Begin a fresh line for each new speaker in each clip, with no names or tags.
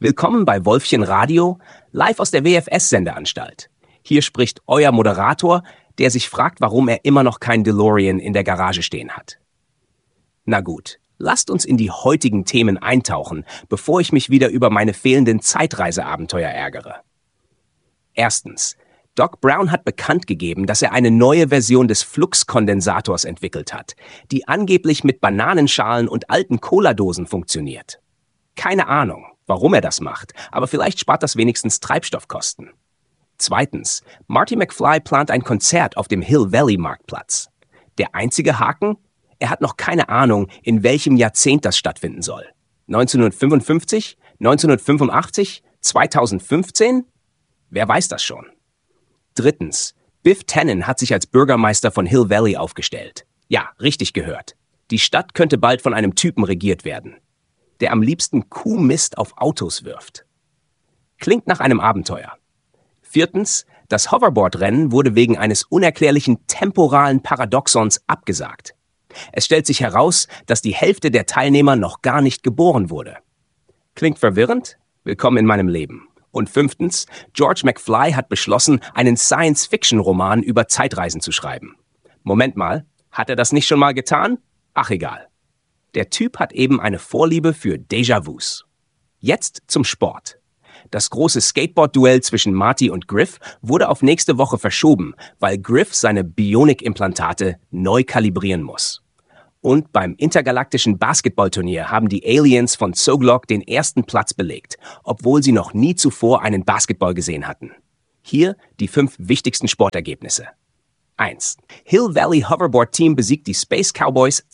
Willkommen bei Wolfchen Radio, live aus der WFS-Sendeanstalt. Hier spricht euer Moderator, der sich fragt, warum er immer noch kein DeLorean in der Garage stehen hat. Na gut, lasst uns in die heutigen Themen eintauchen, bevor ich mich wieder über meine fehlenden Zeitreiseabenteuer ärgere. Erstens. Doc Brown hat bekannt gegeben, dass er eine neue Version des Fluxkondensators entwickelt hat, die angeblich mit Bananenschalen und alten Cola-Dosen funktioniert. Keine Ahnung, warum er das macht, aber vielleicht spart das wenigstens Treibstoffkosten. Zweitens, Marty McFly plant ein Konzert auf dem Hill Valley Marktplatz. Der einzige Haken? Er hat noch keine Ahnung, in welchem Jahrzehnt das stattfinden soll. 1955? 1985? 2015? Wer weiß das schon? Drittens, Biff Tannen hat sich als Bürgermeister von Hill Valley aufgestellt. Ja, richtig gehört. Die Stadt könnte bald von einem Typen regiert werden, der am liebsten Kuhmist auf Autos wirft. Klingt nach einem Abenteuer. Viertens, das Hoverboard-Rennen wurde wegen eines unerklärlichen temporalen Paradoxons abgesagt. Es stellt sich heraus, dass die Hälfte der Teilnehmer noch gar nicht geboren wurde. Klingt verwirrend? Willkommen in meinem Leben. Und fünftens, George McFly hat beschlossen, einen Science-Fiction-Roman über Zeitreisen zu schreiben. Moment mal, hat er das nicht schon mal getan? Ach egal. Der Typ hat eben eine Vorliebe für Déjà-vus. Jetzt zum Sport. Das große Skateboard-Duell zwischen Marty und Griff wurde auf nächste Woche verschoben, weil Griff seine Bionik-Implantate neu kalibrieren muss. Und beim intergalaktischen Basketballturnier haben die Aliens von Soglok den ersten Platz belegt, obwohl sie noch nie zuvor einen Basketball gesehen hatten. Hier die 5 wichtigsten Sportergebnisse. 1. Hill Valley Hoverboard Team besiegt die Space Cowboys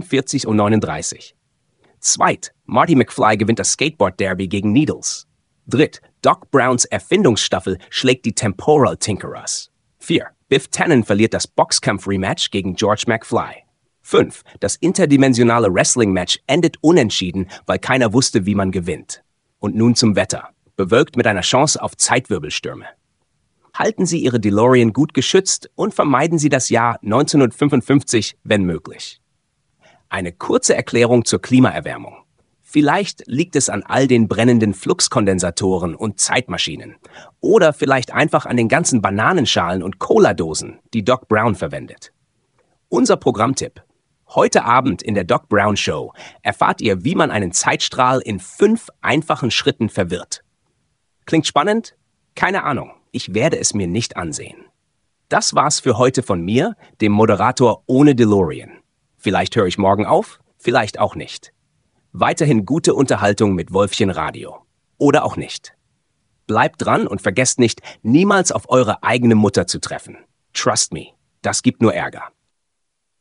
42:39. 2. Marty McFly gewinnt das Skateboard Derby gegen Needles. 3. Doc Browns Erfindungsstaffel schlägt die Temporal Tinkerers. 4. Biff Tannen verliert das Boxkampf-Rematch gegen George McFly. 5. Das interdimensionale Wrestling-Match endet unentschieden, weil keiner wusste, wie man gewinnt. Und nun zum Wetter. Bewölkt mit einer Chance auf Zeitwirbelstürme. Halten Sie Ihre DeLorean gut geschützt und vermeiden Sie das Jahr 1955, wenn möglich. Eine kurze Erklärung zur Klimaerwärmung. Vielleicht liegt es an all den brennenden Fluxkondensatoren und Zeitmaschinen. Oder vielleicht einfach an den ganzen Bananenschalen und Cola-Dosen, die Doc Brown verwendet. Unser Programmtipp. Heute Abend in der Doc Brown Show erfahrt ihr, wie man einen Zeitstrahl in 5 einfachen Schritten verwirrt. Klingt spannend? Keine Ahnung. Ich werde es mir nicht ansehen. Das war's für heute von mir, dem Moderator ohne DeLorean. Vielleicht höre ich morgen auf, vielleicht auch nicht. Weiterhin gute Unterhaltung mit Wolfchen Radio. Oder auch nicht. Bleibt dran und vergesst nicht, niemals auf eure eigene Mutter zu treffen. Trust me, das gibt nur Ärger.